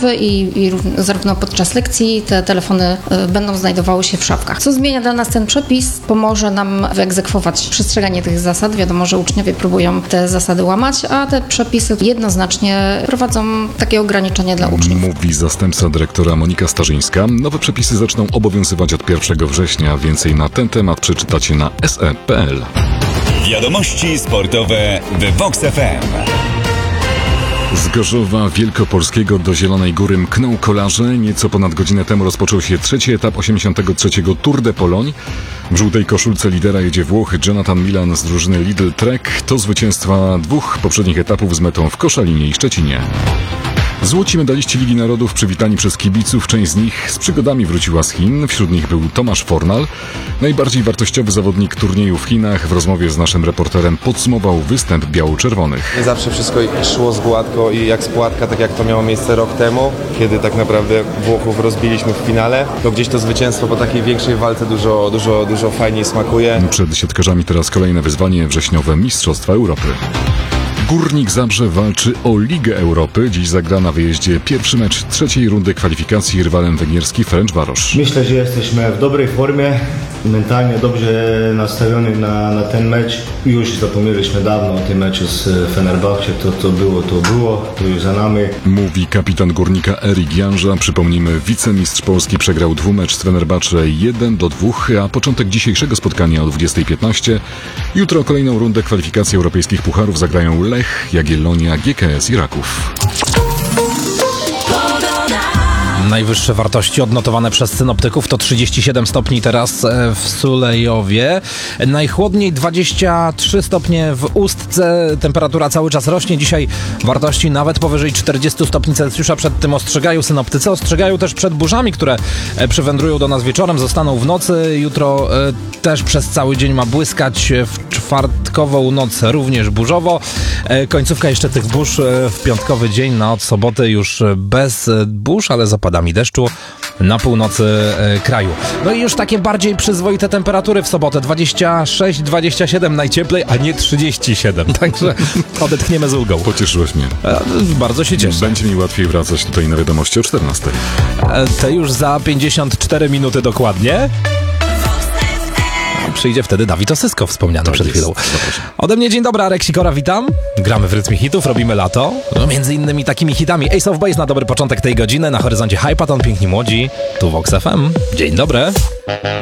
przerwy i zarówno podczas lekcji te telefony będą znajdowały się w szafkach. Co zmienia dla nas ten przepis? Pomoże nam wyegzekwować przestrzeganie tych zasad. Wiadomo, że uczniowie próbują te zasady łamać, a te przepisy jednoznacznie prowadzą takie ograniczenia dla uczniów. Mówi zastępca dyrektora Monika Starzyńska. Nowe przepisy zaczną obowiązywać od 1 września. Więcej na ten temat przeczytacie na se.pl. Wiadomości sportowe w Vox FM. Z Gorzowa Wielkopolskiego do Zielonej Góry mkną kolarze. Nieco ponad godzinę temu rozpoczął się trzeci etap 83. Tour de Pologne. W żółtej koszulce lidera jedzie Włoch Jonathan Milan z drużyny Lidl Trek. To zwycięstwa 2 poprzednich etapów z metą w Koszalinie i Szczecinie. Złoci medaliści Ligi Narodów przywitani przez kibiców. Część z nich z przygodami wróciła z Chin. Wśród nich był Tomasz Fornal. Najbardziej wartościowy zawodnik turnieju w Chinach w rozmowie z naszym reporterem podsumował występ biało-czerwonych. Nie zawsze wszystko szło z gładko i jak z płatka, tak jak to miało miejsce rok temu, kiedy tak naprawdę Włochów rozbiliśmy w finale. To gdzieś to zwycięstwo po takiej większej walce dużo fajniej smakuje. Przed siatkarzami teraz kolejne wyzwanie, wrześniowe Mistrzostwa Europy. Górnik Zabrze walczy o Ligę Europy. Dziś zagra na wyjeździe pierwszy mecz trzeciej rundy kwalifikacji, rywalem węgierski Ferencvaros. Myślę, że jesteśmy w dobrej formie, mentalnie dobrze nastawiony na ten mecz. Już zapomnieliśmy dawno o tym meczu z Fenerbahce, to było, to już za nami. Mówi kapitan Górnika Erik Janża. Przypomnijmy, wicemistrz Polski przegrał dwumecz z Fenerbahce 1-2, a początek dzisiejszego spotkania o 20:15. Jutro kolejną rundę kwalifikacji europejskich pucharów zagrają Lech, Jagiellonia, GKS i Raków. Najwyższe wartości odnotowane przez synoptyków to 37 stopni teraz w Sulejowie. Najchłodniej 23 stopnie w Ustce. Temperatura cały czas rośnie. Dzisiaj wartości nawet powyżej 40 stopni Celsjusza. Przed tym ostrzegają synoptycy. Ostrzegają też przed burzami, które przywędrują do nas wieczorem. Zostaną w nocy. Jutro też przez cały dzień ma błyskać. W czwartkową noc również burzowo. Końcówka jeszcze tych burz w piątkowy dzień. Na od soboty już bez burz, ale zapadami deszczu na północy kraju. No i już takie bardziej przyzwoite temperatury w sobotę. 26-27 najcieplej, a nie 37. Także odetchniemy z ulgą. Pocieszyłeś mnie. Bardzo się cieszę. Będzie mi łatwiej wracać tutaj na wiadomości o 14. Te już za 54 minuty dokładnie. Przyjdzie wtedy Dawid Osysko, wspomniany przed chwilą. Ode mnie dzień dobry, Arek Sikora, witam. Gramy w rytmie hitów, robimy lato. No, między innymi takimi hitami Ace of Base na dobry początek tej godziny. Na horyzoncie Hypaton, Piękni Młodzi. Tu Vox FM. Dzień dobry.